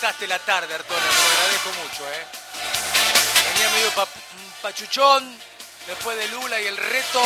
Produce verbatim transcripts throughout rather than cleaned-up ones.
Gastaste la tarde, Artona, te lo agradezco mucho, ¿eh? Venía medio pa pachuchón, después de Lula y el reto,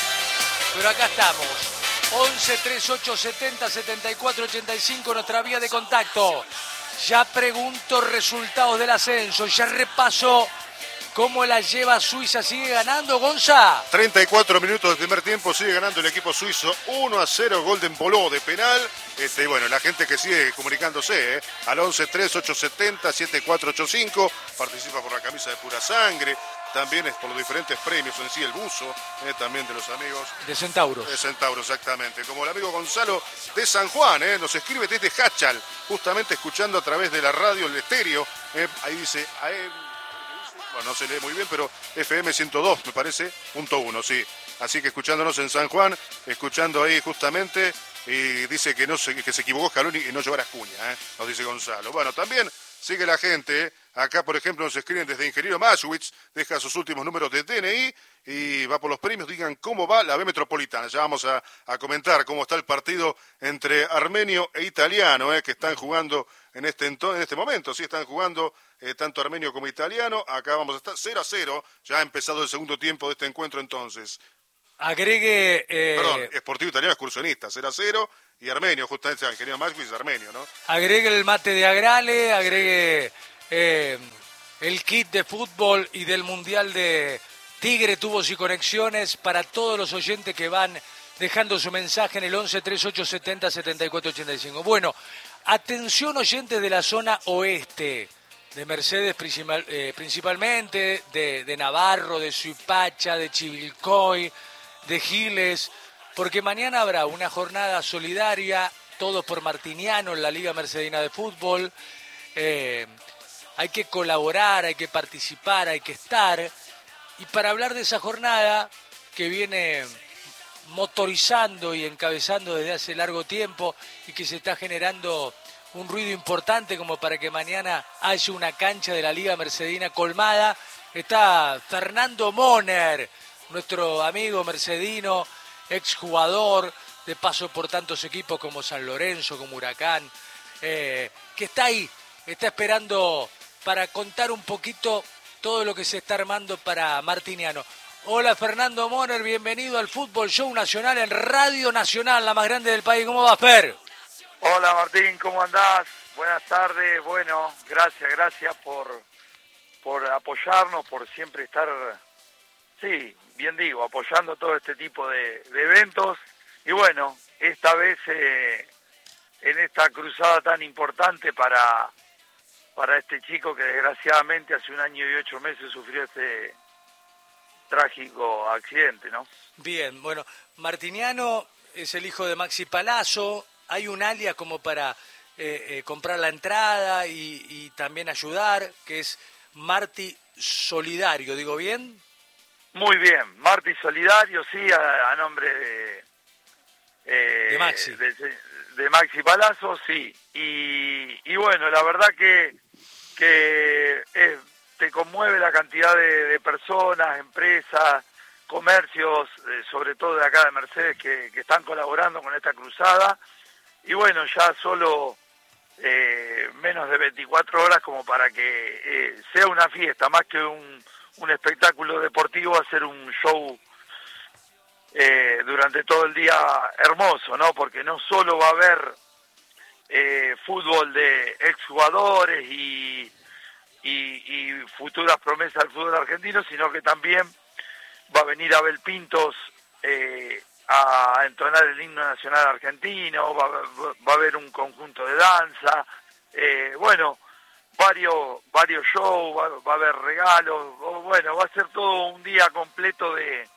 pero acá estamos. once, treinta y ocho, setenta, setenta y cuatro, ochenta y cinco, nuestra vía de contacto. Ya pregunto resultados del ascenso, ya repaso cómo la lleva Suiza. ¿Sigue ganando, Gonza? treinta y cuatro minutos del primer tiempo, sigue ganando el equipo suizo uno a cero, gol de Embolo de penal. Este, y bueno, la gente que sigue comunicándose, ¿eh? Al once, treinta y ocho, setenta, setenta y cuatro ochenta y cinco, participa por la camisa de Pura Sangre, también es por los diferentes premios en sí, el buzo, ¿eh? También de los amigos. De Centauros. De Centauros, exactamente. Como el amigo Gonzalo de San Juan, ¿eh? Nos escribe desde Hachal, justamente escuchando a través de la radio, el estéreo, ¿eh? Ahí dice, A M, bueno, no se lee muy bien, pero F M ciento dos, me parece, punto uno, sí. Así que escuchándonos en San Juan, escuchando ahí justamente, y dice que no se, que se equivocó Scaloni y no llevará Acuña, ¿eh? Nos dice Gonzalo. Bueno, también sigue la gente, ¿eh? Acá, por ejemplo, nos escriben desde Ingeniero Maschwitz, deja sus últimos números de D N I y va por los premios. Digan cómo va la B Metropolitana. Ya vamos a, a comentar cómo está el partido entre armenio e italiano, ¿eh? Que están jugando en este, en este momento. Sí, están jugando eh, tanto armenio como italiano. Acá vamos a estar cero a cero. Ya ha empezado el segundo tiempo de este encuentro entonces. Agregue... Eh... Perdón, Sportivo Italiano Excursionista, cero a cero. Y armenio, justamente, el ingeniero Maschwitz es armenio, ¿no? Agregue el mate de Agrale, agregue... Eh, el kit de fútbol y del Mundial de Tigre, Tubos y Conexiones para todos los oyentes que van dejando su mensaje en el once, treinta y ocho, setenta, setenta y cuatro ochenta y cinco. Bueno, atención oyentes de la zona oeste, de Mercedes principal, eh, principalmente, de, de Navarro, de Suipacha, de Chivilcoy, de Giles, porque mañana habrá una jornada solidaria, todos por Martiniano en la Liga Mercedina de Fútbol. Eh, Hay que colaborar, hay que participar, hay que estar. Y para hablar de esa jornada que viene motorizando y encabezando desde hace largo tiempo y que se está generando un ruido importante como para que mañana haya una cancha de la Liga Mercedina colmada, está Fernando Moner, nuestro amigo mercedino, exjugador, de paso por tantos equipos como San Lorenzo, como Huracán, eh, que está ahí, está esperando para contar un poquito todo lo que se está armando para Martiniano. Hola Fernando Moner, bienvenido al Fútbol Show Nacional en Radio Nacional, la más grande del país. ¿Cómo va, Fer? Hola Martín, ¿cómo andás? Buenas tardes, bueno, gracias, gracias por, por apoyarnos, por siempre estar, sí, bien digo, apoyando todo este tipo de, de eventos. Y bueno, esta vez eh, en esta cruzada tan importante para... para este chico que desgraciadamente hace un año y ocho meses sufrió este trágico accidente, ¿no? Bien, bueno, Martiniano es el hijo de Maxi Palazzo, hay un alias como para eh, eh, comprar la entrada y, y también ayudar, que es Marti Solidario, ¿digo bien? Muy bien, Marti Solidario, sí, a, a nombre de... Eh, de Maxi. De, de Maxi Palazzo, sí, y, y bueno, la verdad que que eh, te conmueve la cantidad de, de personas, empresas, comercios, eh, sobre todo de acá de Mercedes, que, que están colaborando con esta cruzada. Y bueno, ya solo eh, menos de veinticuatro horas como para que eh, sea una fiesta, más que un, un espectáculo deportivo, hacer un show eh, durante todo el día hermoso, ¿no? Porque no solo va a haber Eh, fútbol de exjugadores y, y, y futuras promesas del fútbol argentino, sino que también va a venir Abel Pintos eh, a entonar el himno nacional argentino, va, va a haber un conjunto de danza, eh, bueno, varios varios shows, va, va a haber regalos, bueno, va a ser todo un día completo de,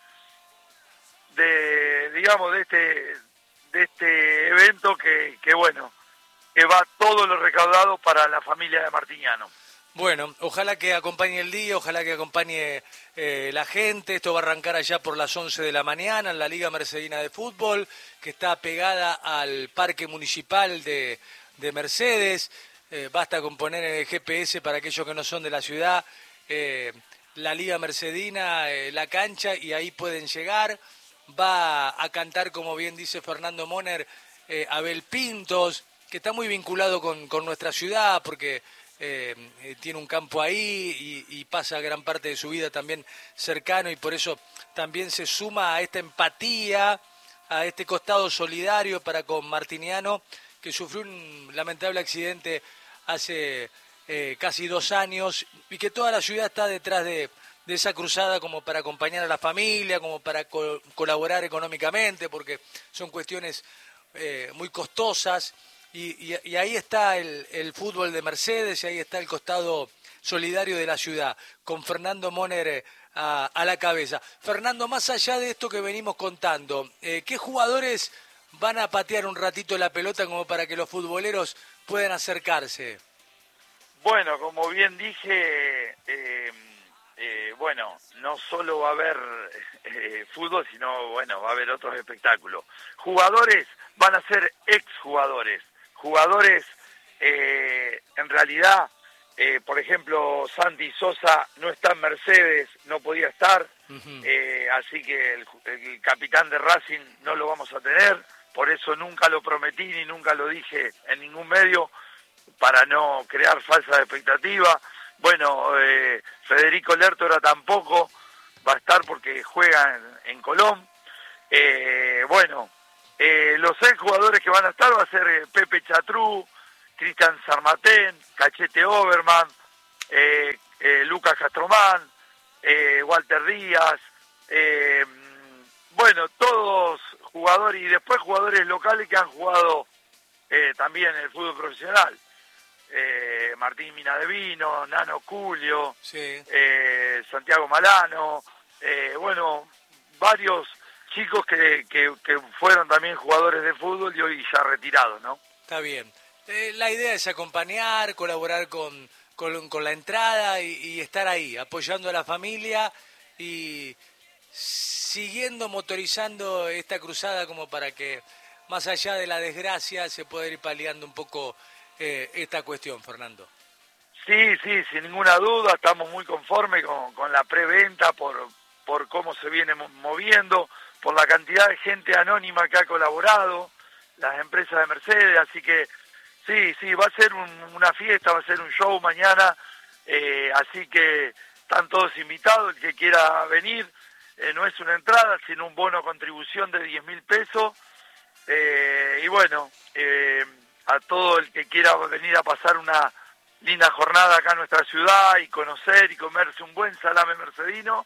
de digamos, de este, de este evento que, que bueno, que va todo lo recaudado para la familia de Martiniano. Bueno, ojalá que acompañe el día, ojalá que acompañe eh, la gente. Esto va a arrancar allá por las once de la mañana en la Liga Mercedina de Fútbol, que está pegada al Parque Municipal de, de Mercedes. Eh, basta con poner en el G P S para aquellos que no son de la ciudad, eh, la Liga Mercedina, eh, la cancha, y ahí pueden llegar. Va a cantar, como bien dice Fernando Moner, eh, Abel Pintos. que está muy vinculado con, con nuestra ciudad, porque eh, eh, tiene un campo ahí y, y pasa gran parte de su vida también cercano, y por eso también se suma a esta empatía, a este costado solidario para con Martiniano, que sufrió un lamentable accidente hace eh, casi dos años, y que toda la ciudad está detrás de, de esa cruzada como para acompañar a la familia, como para co- colaborar económicamente, porque son cuestiones eh, muy costosas, y, y, y ahí está el, el fútbol de Mercedes, y ahí está el costado solidario de la ciudad, con Fernando Moner eh, a, a la cabeza. Fernando, más allá de esto que venimos contando, eh, ¿qué jugadores van a patear un ratito la pelota como para que los futboleros puedan acercarse? Bueno, como bien dije, eh, eh, bueno, no solo va a haber eh, fútbol, sino, bueno, va a haber otros espectáculos. Jugadores van a ser exjugadores, jugadores, eh, en realidad, eh, por ejemplo, Santi Sosa no está en Mercedes, no podía estar, uh-huh. eh, así que el, el capitán de Racing no lo vamos a tener, por eso nunca lo prometí ni nunca lo dije en ningún medio, para no crear falsas expectativas. Bueno, eh, Federico Lertora tampoco va a estar porque juega en, en Colón. Eh, bueno, eh, los seis jugadores que van a estar va a ser eh, Pepe Chatrú, Cristian Sarmatén, Cachete Oberman, eh, eh, Lucas Castromán, eh, Walter Díaz, eh, bueno, todos jugadores, y después jugadores locales que han jugado eh, también en el fútbol profesional. Eh, Martín Minadevino, Nano Culio, sí. eh, Santiago Malano, eh, bueno, varios chicos que, que, que fueron también jugadores de fútbol y hoy ya retirados, ¿no? Está bien. Eh, la idea es acompañar, colaborar con, con, con la entrada y, y estar ahí, apoyando a la familia y siguiendo motorizando esta cruzada como para que, más allá de la desgracia, se pueda ir paliando un poco Eh, esta cuestión, Fernando. Sí, sí, sin ninguna duda, estamos muy conformes con, con la preventa por, por cómo se viene moviendo, por la cantidad de gente anónima que ha colaborado, las empresas de Mercedes, así que sí, sí, va a ser un, una fiesta, va a ser un show mañana, eh, así que están todos invitados, el que quiera venir, eh, no es una entrada, sino un bono contribución de diez mil pesos, eh, y bueno, eh, a todo el que quiera venir a pasar una linda jornada acá en nuestra ciudad y conocer y comerse un buen salame mercedino,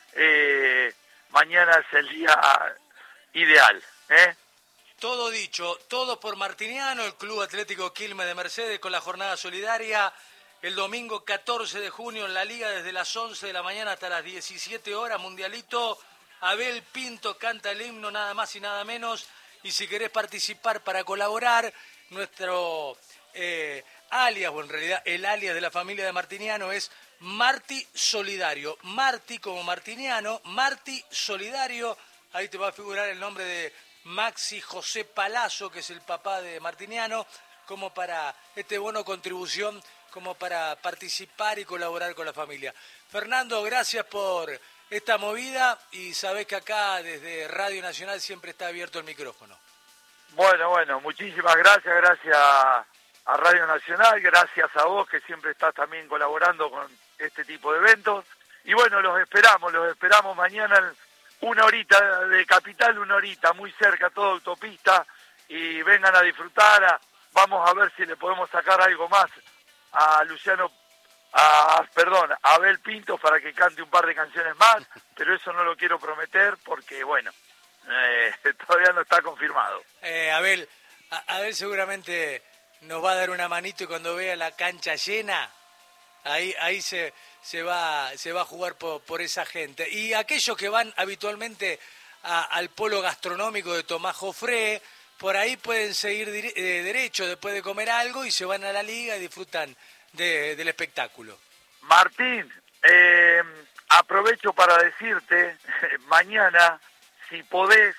eh, mañana es el día ideal. ¿eh? Todo dicho, todo por Martiniano, el Club Atlético Quilmes de Mercedes con la jornada solidaria el domingo catorce de junio en la Liga desde las once de la mañana hasta las diecisiete horas, Mundialito. Abel Pinto canta el himno, nada más y nada menos, y si querés participar para colaborar, nuestro eh, alias, o en realidad el alias de la familia de Martiniano es Marti Solidario. Marti como Martiniano, Marti Solidario. Ahí te va a figurar el nombre de Maxi José Palazzo, que es el papá de Martiniano, como para este bono contribución, como para participar y colaborar con la familia. Fernando, gracias por esta movida y sabés que acá desde Radio Nacional siempre está abierto el micrófono. Bueno, bueno, muchísimas gracias, gracias a Radio Nacional, gracias a vos que siempre estás también colaborando con este tipo de eventos. Y bueno, los esperamos, los esperamos mañana, una horita de Capital, una horita, muy cerca, toda autopista, y vengan a disfrutar, a, vamos a ver si le podemos sacar algo más a Luciano, a, perdón, a Abel Pinto para que cante un par de canciones más, pero eso no lo quiero prometer porque, bueno, Eh, todavía no está confirmado. Eh, Abel, a, Abel seguramente nos va a dar una manito y cuando vea la cancha llena, ahí ahí se se va se va a jugar por, por esa gente. Y aquellos que van habitualmente a, al polo gastronómico de Tomás Jofré, por ahí pueden seguir dire, eh, derecho después de comer algo y se van a la liga y disfrutan de, del espectáculo. Martín, eh, aprovecho para decirte, mañana si podés,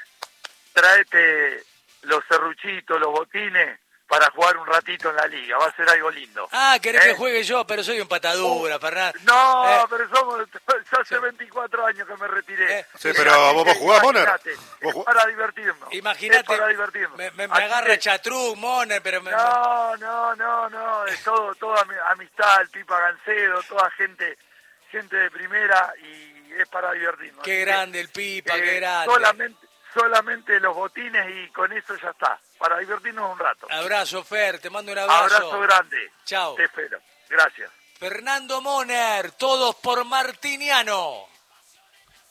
tráete los serruchitos, los botines, para jugar un ratito en la liga. Va a ser algo lindo. Ah, querés ¿Eh? que juegue yo, pero soy un patadura, uh, Fernando. No, eh. pero somos, hace veinticuatro años que me retiré. Eh, Sí, pero vos, vos jugás, Moner. Imagínate, Vos es jugás- para divertirnos. Imagínate, Es para divertirnos. me, me- me Así agarra que- Chatruc, Moner, pero me, No, no, no, no, es todo, toda mi amistad, el Pipa Gancedo, toda gente, gente de primera y es para divertirnos. qué Así que, grande el Pipa, eh, qué grande. Solamente, solamente los botines y con eso ya está, para divertirnos un rato. Abrazo, Fer, te mando un abrazo. Abrazo grande. Chao. Te espero. Gracias. Fernando Moner, todos por Martiniano.